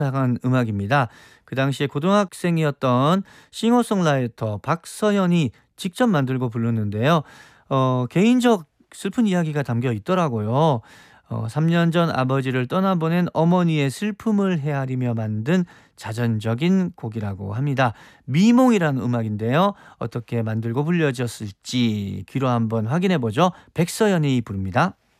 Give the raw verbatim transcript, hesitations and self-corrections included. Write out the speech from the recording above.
나간 음악입니다. 그 당시에 고등학생이었던 싱어송라이터 박서연이 직접 만들고 불렀는데요. 어 개인적 슬픈 이야기가 담겨 있더라고요. 어 삼 년 전 아버지를 떠나보낸 어머니의 슬픔을 헤아리며 만든 자전적인 곡이라고 합니다. 미몽이라는 음악인데요. 어떻게 만들고 불려졌을지 귀로 한번 확인해 보죠. 백서연이 부릅니다.